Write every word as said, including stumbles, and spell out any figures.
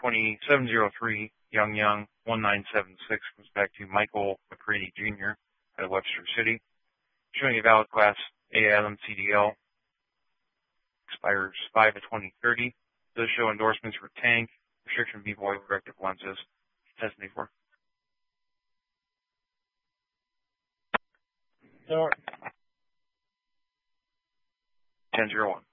twenty-seven oh three, Young Young, one nine seven six, comes back to Michael McCready Junior out of Webster City. Showing a valid class A L M C D L. Expires five of twenty thirty. Does show endorsements for tank, restriction V-void, corrective lenses. Testing for. Start. ten zero one.